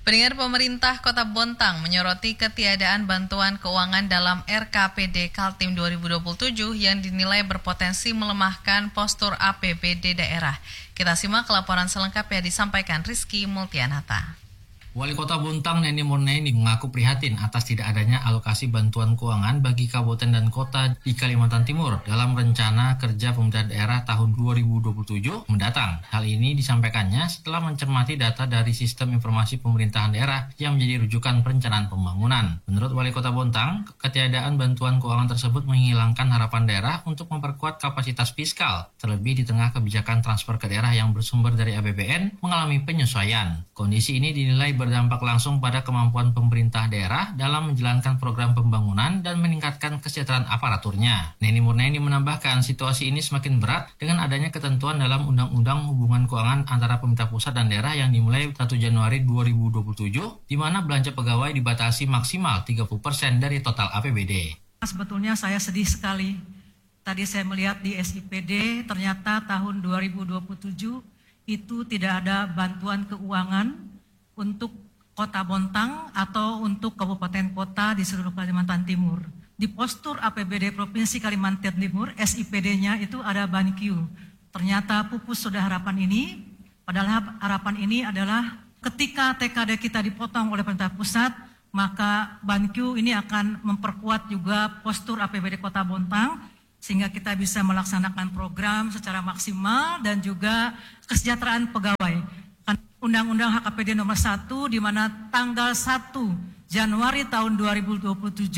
Pendengar, pemerintah Kota Bontang menyoroti ketiadaan bantuan keuangan dalam RKPD Kaltim 2027 yang dinilai berpotensi melemahkan postur APBD daerah. Kita simak laporan selengkapnya disampaikan Rizky Multianata. Wali Kota Bontang Neni Murnaini mengaku prihatin atas tidak adanya alokasi bantuan keuangan bagi kabupaten dan kota di Kalimantan Timur dalam rencana kerja pemerintah daerah tahun 2027 mendatang. Hal ini disampaikannya setelah mencermati data dari Sistem Informasi Pemerintahan Daerah yang menjadi rujukan perencanaan pembangunan. Menurut Wali Kota Bontang, ketiadaan bantuan keuangan tersebut menghilangkan harapan daerah untuk memperkuat kapasitas fiskal, terlebih di tengah kebijakan transfer ke daerah yang bersumber dari APBN mengalami penyesuaian. Kondisi ini dinilai berdampak langsung pada kemampuan pemerintah daerah dalam menjalankan program pembangunan dan meningkatkan kesejahteraan aparaturnya. Neni Murnaini menambahkan situasi ini semakin berat dengan adanya ketentuan dalam Undang-Undang Hubungan Keuangan antara pemerintah pusat dan daerah yang dimulai 1 Januari 2027, di mana belanja pegawai dibatasi maksimal 30% dari total APBD. Sebetulnya saya sedih sekali. Tadi saya melihat di SIPD ternyata tahun 2027 itu tidak ada bantuan keuangan untuk Kota Bontang atau untuk kabupaten kota di seluruh Kalimantan Timur. Di postur APBD Provinsi Kalimantan Timur, SIPD-nya itu ada BANQ. Ternyata pupus sudah harapan ini, padahal harapan ini adalah ketika TKD kita dipotong oleh pemerintah pusat, maka BANQ ini akan memperkuat juga postur APBD Kota Bontang, sehingga kita bisa melaksanakan program secara maksimal dan juga kesejahteraan pegawai. Undang-Undang HKPD nomor 1 di mana tanggal 1 Januari tahun 2027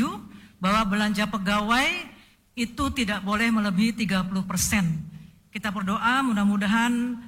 bahwa belanja pegawai itu tidak boleh melebihi 30%. Kita berdoa mudah-mudahan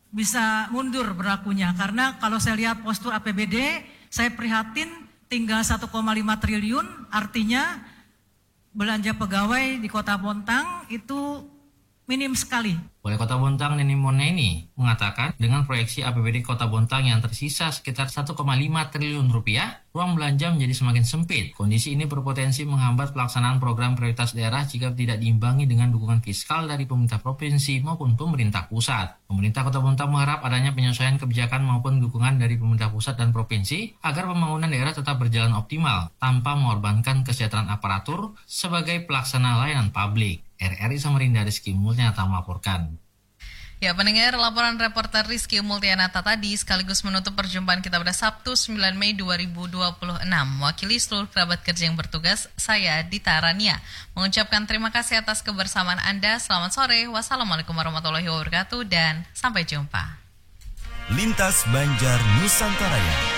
bisa mundur berlakunya karena kalau saya lihat postur APBD saya prihatin tinggal 1,5 triliun, artinya belanja pegawai di Kota Bontang itu minim sekali. Wali Kota Bontang Neni Murnaini mengatakan dengan proyeksi APBD Kota Bontang yang tersisa sekitar 1,5 triliun rupiah, ruang belanja menjadi semakin sempit. Kondisi ini berpotensi menghambat pelaksanaan program prioritas daerah jika tidak diimbangi dengan dukungan fiskal dari pemerintah provinsi maupun pemerintah pusat. Pemerintah Kota Bontang mengharap adanya penyesuaian kebijakan maupun dukungan dari pemerintah pusat dan provinsi agar pembangunan daerah tetap berjalan optimal tanpa mengorbankan kesejahteraan aparatur sebagai pelaksana layanan publik. RRI Samarinda, Rizky Multianata melaporkan. Ya, pendengar, laporan reporter Rizky Multianata tadi sekaligus menutup perjumpaan kita pada Sabtu 9 Mei 2026. Mewakili seluruh kerabat kerja yang bertugas, saya Dita Rania mengucapkan terima kasih atas kebersamaan Anda. Selamat sore, wassalamualaikum warahmatullahi wabarakatuh, dan sampai jumpa. Lintas Banjar Nusantara.